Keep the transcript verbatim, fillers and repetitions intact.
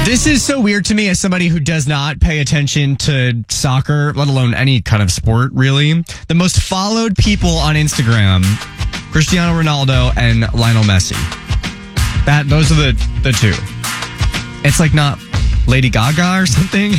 This is so weird to me as somebody who does not pay attention to soccer, let alone any kind of sport, really. The most followed people on Instagram, Cristiano Ronaldo and Lionel Messi. That those are the, the two. It's like not Lady Gaga or something.